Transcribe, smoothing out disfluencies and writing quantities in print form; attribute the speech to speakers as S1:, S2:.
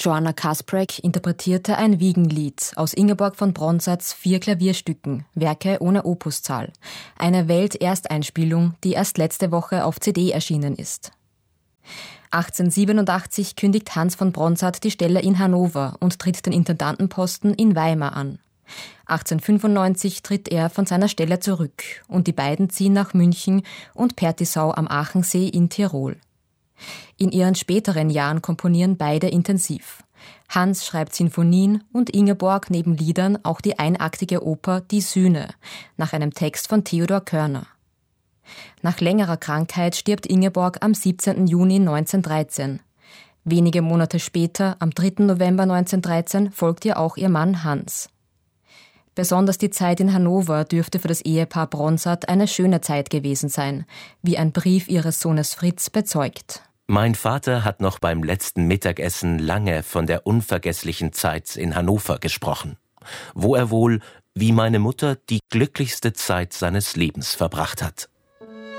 S1: Joanna Kasprek interpretierte ein Wiegenlied aus Ingeborg von Bronsarts 4 Klavierstücken, Werke ohne Opuszahl. Eine Weltersteinspielung, die erst letzte Woche auf CD erschienen ist. 1887 kündigt Hans von Bronsart die Stelle in Hannover und tritt den Intendantenposten in Weimar an. 1895 tritt er von seiner Stelle zurück und die beiden ziehen nach München und Pertisau am Aachensee in Tirol. In ihren späteren Jahren komponieren beide intensiv. Hans schreibt Sinfonien und Ingeborg neben Liedern auch die einaktige Oper Die Sühne, nach einem Text von Theodor Körner. Nach längerer Krankheit stirbt Ingeborg am 17. Juni 1913. Wenige Monate später, am 3. November 1913, folgt ihr auch ihr Mann Hans. Besonders die Zeit in Hannover dürfte für das Ehepaar Bronsart eine schöne Zeit gewesen sein, wie ein Brief ihres Sohnes Fritz bezeugt.
S2: Mein Vater hat noch beim letzten Mittagessen lange von der unvergesslichen Zeit in Hannover gesprochen, wo er wohl, wie meine Mutter, die glücklichste Zeit seines Lebens verbracht hat.